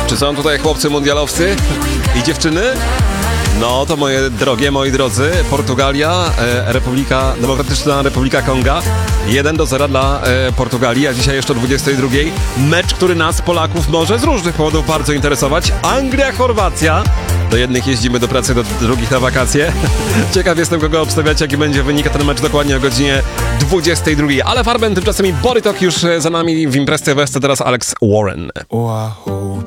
Czy są tutaj chłopcy mundialowcy i dziewczyny? No to moje drogie, moi drodzy, Portugalia, Demokratyczna Republika Konga, 1-0 dla Portugalii, a dzisiaj jeszcze o 22. Mecz, który nas, Polaków, może z różnych powodów bardzo interesować. Anglia, Chorwacja. Do jednych jeździmy do pracy, do drugich na wakacje. Ciekaw jestem, kogo obstawiać, jaki będzie wynik ten mecz dokładnie o godzinie 22. Ale Farben, tymczasem i Borytok już za nami w Imprez TV, teraz Alex Warren.